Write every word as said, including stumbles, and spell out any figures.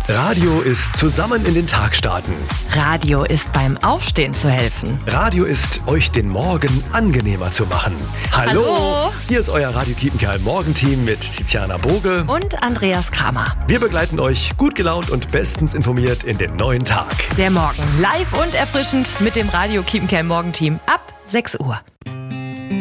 Radio ist zusammen in den Tag starten. Radio ist beim Aufstehen zu helfen. Radio ist, euch den Morgen angenehmer zu machen. Hallo! Hallo. Hier ist euer Radio Kiepenkerl Morgenteam mit Tiziana Boge Und Andreas Kramer. Wir begleiten euch gut gelaunt und bestens informiert in den neuen Tag. Der Morgen live und erfrischend mit dem Radio Kiepenkerl Morgenteam ab sechs Uhr.